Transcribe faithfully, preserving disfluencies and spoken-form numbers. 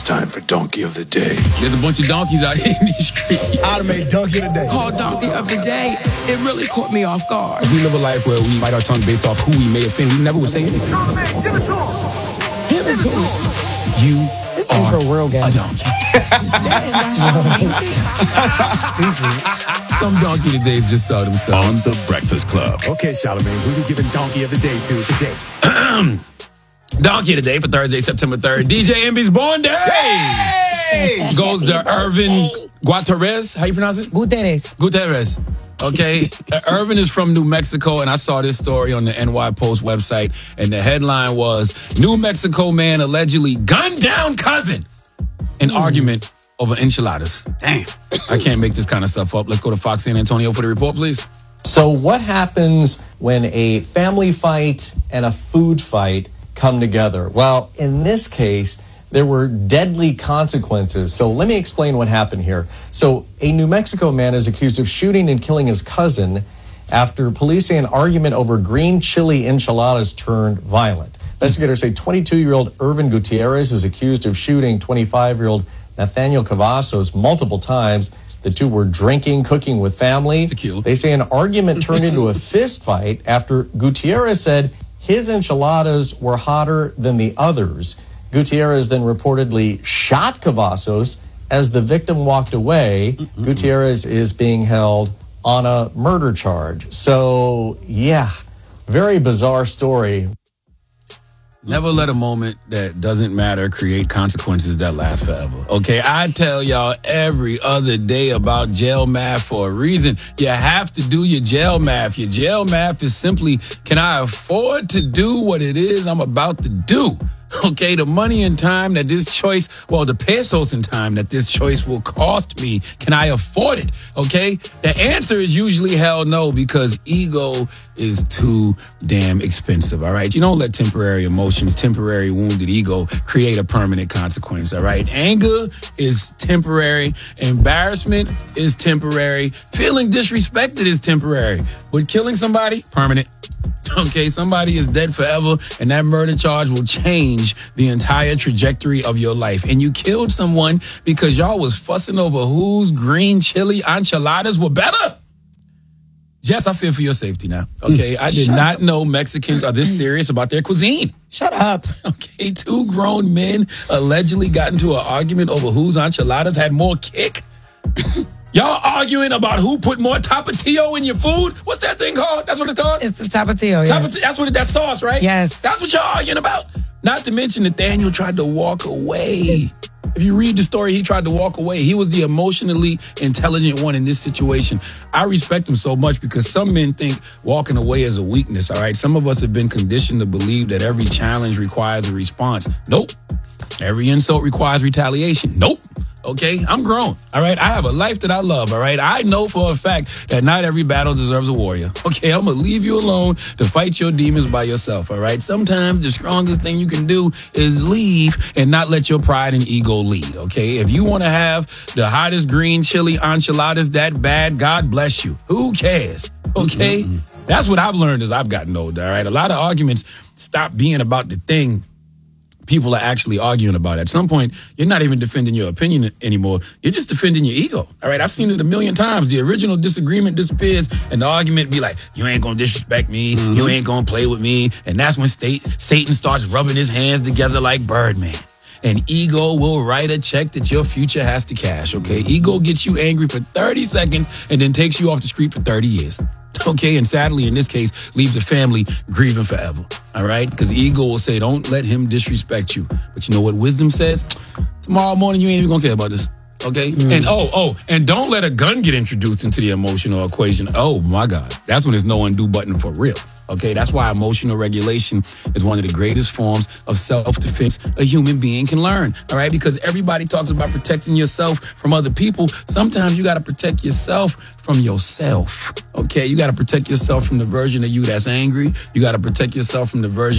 time for Donkey of the Day. There's a bunch of donkeys out here in these streets. I'd have made Donkey of the Day. Called Donkey of the Day. It really caught me off guard. We live a life where we bite our tongue based off who we may offend. We never would say anything. Charlamagne, give it to him. Give it to him. You This are is a real game. a donkey. Some donkey todays just saw themselves. On the Breakfast Club. Okay, Charlamagne, who we giving Donkey of the Day to today? Donkey today for Thursday, September third. D J Envy's born day. Hey! Goes to Irvin Guterres. How you pronounce it? Guterres. Gutierrez. Okay. uh, Irvin is from New Mexico, and I saw this story on the N Y Post website, and the headline was, New Mexico man allegedly gunned down cousin in mm. argument over enchiladas. Damn. I can't make this kind of stuff up. Let's go to Fox San Antonio for the report, please. So what happens when a family fight and a food fight come together? Well, in this case, there were deadly consequences. So let me explain what happened here. So a New Mexico man is accused of shooting and killing his cousin after police say an argument over green chili enchiladas turned violent. Investigators say twenty-two-year-old Irvin Gutierrez is accused of shooting twenty-five-year-old Nathaniel Cavazos multiple times. The two were drinking, cooking with family. Tequila. They say an argument turned into a fist fight after Gutierrez said his enchiladas were hotter than the others. Gutierrez then reportedly shot Cavazos as the victim walked away. Mm-mm. Gutierrez is being held on a murder charge. So, yeah, very bizarre story. Never let a moment that doesn't matter create consequences that last forever. Okay, I tell y'all every other day about jail math for a reason. You have to do your jail math. Your jail math is simply, can I afford to do what it is I'm about to do? Okay, the money and time that this choice, well, the pesos and time that this choice will cost me, can I afford it? Okay, the answer is usually hell no, because ego is too damn expensive, all right? You don't let temporary emotions, temporary wounded ego create a permanent consequence, all right? Anger is temporary. Embarrassment is temporary. Feeling disrespected is temporary. But killing somebody, permanent. Okay, somebody is dead forever, and that murder charge will change the entire trajectory of your life. And you killed someone because y'all was fussing over whose green chili enchiladas were better? Jess, I fear for your safety now. Okay, I did Shut not up. know Mexicans are this serious about their cuisine. Shut up. Okay, two grown men allegedly got into an argument over whose enchiladas had more kick. Y'all arguing about who put more Tapatio in your food? What's that thing called? That's what it's called? It's the Tapatio, yes. Tapatio, that's what it, that sauce, right? Yes. That's what y'all arguing about. Not to mention Nathaniel tried to walk away. If you read the story, he tried to walk away. He was the emotionally intelligent one in this situation. I respect him so much because some men think walking away is a weakness, all right? Some of us have been conditioned to believe that every challenge requires a response. Nope. Every insult requires retaliation. Nope. Okay, I'm grown, all right? I have a life that I love, all right? I know for a fact that not every battle deserves a warrior. Okay, I'm going to leave you alone to fight your demons by yourself, all right? Sometimes the strongest thing you can do is leave and not let your pride and ego lead, okay? If you want to have the hottest green chili enchiladas that bad, God bless you. Who cares, okay? Mm-hmm. That's what I've learned as I've gotten older, all right? A lot of arguments stop being about the thing people are actually arguing about. At some point, you're not even defending your opinion anymore. You're just defending your ego. All right, I've seen it a million times. The original disagreement disappears, and the argument be like, you ain't gonna disrespect me, mm-hmm. you ain't gonna play with me, and that's when state, Satan starts rubbing his hands together like Birdman. And ego will write a check that your future has to cash, okay? Ego gets you angry for thirty seconds and then takes you off the street for thirty years. Okay, and sadly, in this case, leaves the family grieving forever, all right? Because ego will say, don't let him disrespect you. But you know what wisdom says? Tomorrow morning, you ain't even going to care about this, okay? Mm. And oh, oh, and don't let a gun get introduced into the emotional equation. Oh, my God. That's when there's no undo button for real. Okay, that's why emotional regulation is one of the greatest forms of self-defense a human being can learn, all right? Because everybody talks about protecting yourself from other people. Sometimes you got to protect yourself from yourself, okay? You got to protect yourself from the version of you that's angry. You got to protect yourself from the version